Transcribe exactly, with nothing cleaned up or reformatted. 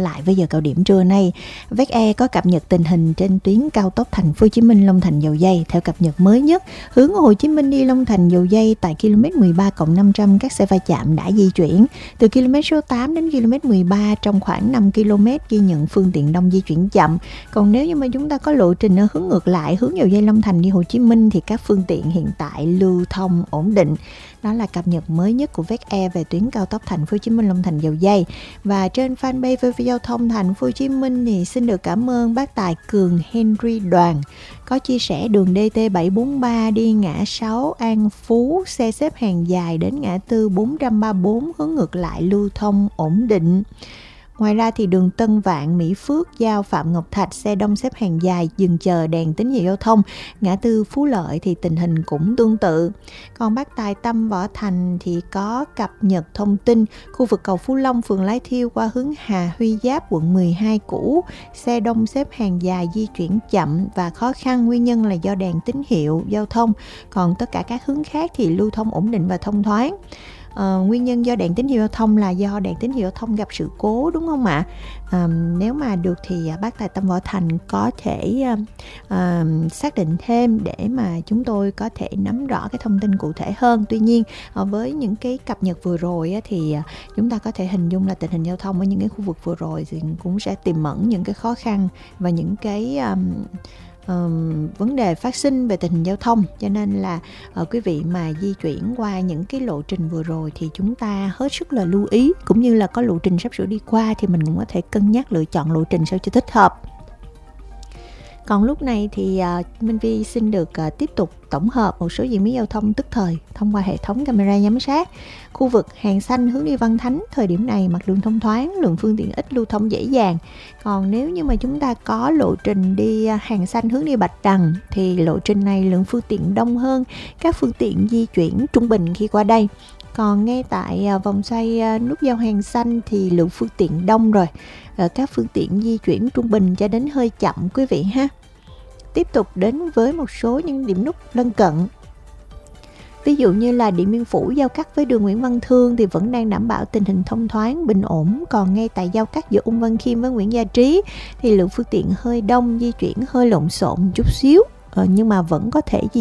lại với giờ cao điểm trưa nay. vê kép e có cập nhật tình hình trên tuyến cao tốc Thành phố Hồ Chí Minh Long Thành Dầu Giây. Theo cập nhật mới nhất, hướng Hồ Chí Minh đi Long Thành Dầu Giây tại ki lô mét mười ba cộng năm trăm các xe va chạm đã di chuyển. Từ km số tám đến km mười ba trong khoảng năm ki lô mét ghi nhận phương tiện đông di chuyển chậm. Còn nếu như mà chúng ta có lộ trình ở hướng ngược lại, hướng Dầu Giây Long Thành đi Hồ Chí Minh thì các phương tiện hiện tại lưu thông ổn định. Đó là cập nhật mới nhất của vê kép e về tuyến cao tốc Thành phố Hồ Chí Minh Long Thành Dầu Giây. Và trên fanpage vê vê Giao thông Thành phố Hồ Chí Minh thì xin được cảm ơn bác Tài Cường Henry Đoàn có chia sẻ đường đê tê bảy bốn ba đi ngã sáu An Phú, xe xếp hàng dài đến ngã tư bốn ba bốn hướng ngược lại lưu thông ổn định. Ngoài ra thì đường Tân Vạn, Mỹ Phước, giao Phạm Ngọc Thạch, xe đông xếp hàng dài, dừng chờ đèn tín hiệu giao thông. Ngã tư Phú Lợi thì tình hình cũng tương tự. Còn bác Tài Tâm Võ Thành thì có cập nhật thông tin khu vực cầu Phú Long, phường Lái Thiêu qua hướng Hà Huy Giáp, quận mười hai cũ. Xe đông xếp hàng dài, di chuyển chậm và khó khăn, nguyên nhân là do đèn tín hiệu giao thông. Còn tất cả các hướng khác thì lưu thông ổn định và thông thoáng. Uh, nguyên nhân do đèn tín hiệu giao thông là do đèn tín hiệu giao thông gặp sự cố, đúng không ạ? Uh, nếu mà được thì uh, bác Tài Tâm Võ Thành có thể uh, uh, xác định thêm để mà chúng tôi có thể nắm rõ cái thông tin cụ thể hơn. Tuy nhiên uh, với những cái cập nhật vừa rồi uh, thì uh, chúng ta có thể hình dung là tình hình giao thông ở những cái khu vực vừa rồi thì cũng sẽ tiềm ẩn những cái khó khăn và những cái um, Um, vấn đề phát sinh về tình hình giao thông, cho nên là uh, quý vị mà di chuyển qua những cái lộ trình vừa rồi thì chúng ta hết sức là lưu ý, cũng như là có lộ trình sắp sửa đi qua thì mình cũng có thể cân nhắc lựa chọn lộ trình sao cho thích hợp. Còn lúc này thì uh, Minh Vi xin được uh, tiếp tục tổng hợp một số diễn biến giao thông tức thời thông qua hệ thống camera giám sát. Khu vực Hàng Xanh hướng đi Văn Thánh, thời điểm này mặt đường thông thoáng, lượng phương tiện ít, lưu thông dễ dàng. Còn nếu như mà chúng ta có lộ trình đi Hàng Xanh hướng đi Bạch Đằng thì lộ trình này lượng phương tiện đông hơn, các phương tiện di chuyển trung bình khi qua đây. Còn ngay tại uh, vòng xoay uh, nút giao Hàng Xanh thì lượng phương tiện đông rồi, uh, các phương tiện di chuyển trung bình cho đến hơi chậm quý vị ha. Tiếp tục đến với một số những điểm nút lân cận. Ví dụ như là Điện Biên Phủ giao cắt với đường Nguyễn Văn Thương thì vẫn đang đảm bảo tình hình thông thoáng, bình ổn. Còn ngay tại giao cắt giữa Ung Văn Khiêm với Nguyễn Gia Trí thì lượng phương tiện hơi đông, di chuyển hơi lộn xộn chút xíu, ờ, nhưng mà vẫn có thể di